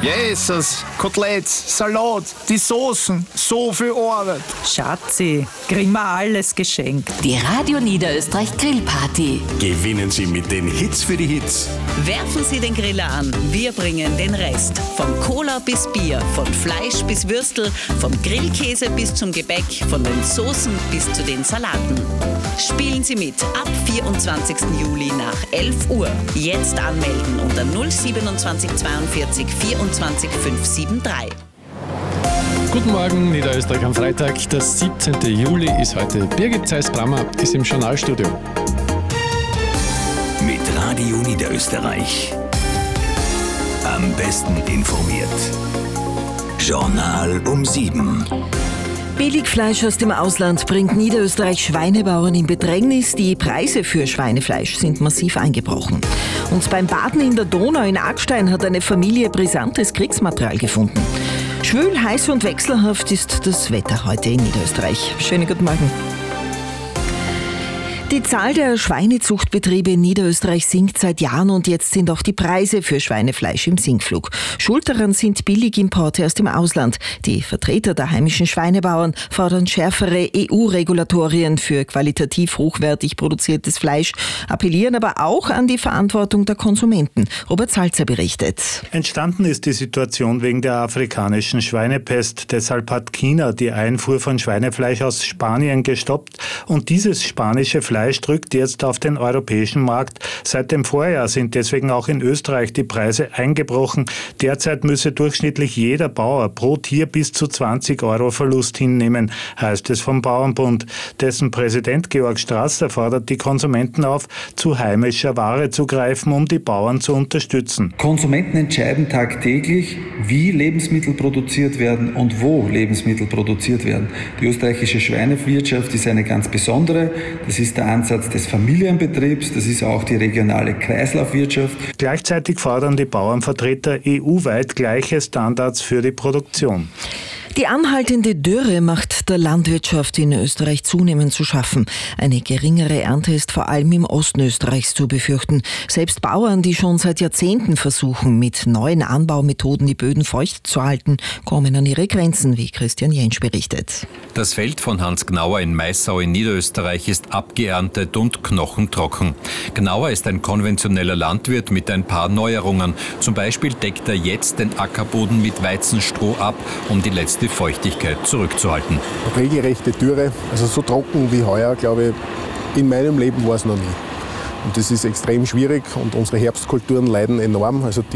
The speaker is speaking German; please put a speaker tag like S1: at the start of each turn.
S1: Jesus, Koteletts, Salat, die Soßen, so viel Arbeit.
S2: Schatzi, kriegen wir alles geschenkt.
S3: Die Radio Niederösterreich Grillparty.
S4: Gewinnen Sie mit den Hits für die Hits.
S5: Werfen Sie den Griller an, wir bringen den Rest. Von Cola bis Bier, von Fleisch bis Würstel, vom Grillkäse bis zum Gebäck, von den Soßen bis zu den Salaten. Spielen Sie mit ab 24. Juli nach 11 Uhr. Jetzt anmelden unter 027 42 24 573.
S6: Guten Morgen, Niederösterreich am Freitag. Der 17. Juli ist heute. Birgit Zeiss-Brammer ist im Journalstudio.
S4: Mit Radio Niederösterreich. Am besten informiert. Journal um 7.
S7: Billigfleisch aus dem Ausland bringt Niederösterreich Schweinebauern in Bedrängnis. Die Preise für Schweinefleisch sind massiv eingebrochen. Und beim Baden in der Donau in Aagstein hat eine Familie brisantes Kriegsmaterial gefunden. Schwül, heiß und wechselhaft ist das Wetter heute in Niederösterreich. Schönen guten Morgen. Die Zahl der Schweinezuchtbetriebe in Niederösterreich sinkt seit Jahren und jetzt sind auch die Preise für Schweinefleisch im Sinkflug. Schuld daran sind Billigimporte aus dem Ausland. Die Vertreter der heimischen Schweinebauern fordern schärfere EU-Regulatorien für qualitativ hochwertig produziertes Fleisch, appellieren aber auch an die Verantwortung der Konsumenten. Robert Salzer berichtet.
S8: Entstanden ist die Situation wegen der afrikanischen Schweinepest. Deshalb hat China die Einfuhr von Schweinefleisch aus Spanien gestoppt und dieses spanische Fleisch drückt jetzt auf den europäischen Markt. Seit dem Vorjahr sind deswegen auch in Österreich die Preise eingebrochen. Derzeit müsse durchschnittlich jeder Bauer pro Tier bis zu 20 € Verlust hinnehmen, heißt es vom Bauernbund. Dessen Präsident Georg Strasser fordert die Konsumenten auf, zu heimischer Ware zu greifen, um die Bauern zu unterstützen.
S9: Konsumenten entscheiden tagtäglich, wie Lebensmittel produziert werden und wo Lebensmittel produziert werden. Die österreichische Schweinewirtschaft ist eine ganz besondere. Das ist der Ansatz des Familienbetriebs, das ist auch die regionale Kreislaufwirtschaft.
S8: Gleichzeitig fordern die Bauernvertreter EU-weit gleiche Standards für die Produktion.
S7: Die anhaltende Dürre macht der Landwirtschaft in Österreich zunehmend zu schaffen. Eine geringere Ernte ist vor allem im Osten Österreichs zu befürchten. Selbst Bauern, die schon seit Jahrzehnten versuchen, mit neuen Anbaumethoden die Böden feucht zu halten, kommen an ihre Grenzen, wie Christian Jentsch berichtet.
S10: Das Feld von Hans Gnauer in Maissau in Niederösterreich ist abgeerntet und knochentrocken. Gnauer ist ein konventioneller Landwirt mit ein paar Neuerungen. Zum Beispiel deckt er jetzt den Ackerboden mit Weizenstroh ab, um die letzte Feuchtigkeit zurückzuhalten.
S11: Regelrechte Dürre, also so trocken wie heuer, glaube ich, in meinem Leben war es noch nie. Und das ist extrem schwierig und unsere Herbstkulturen leiden enorm. Also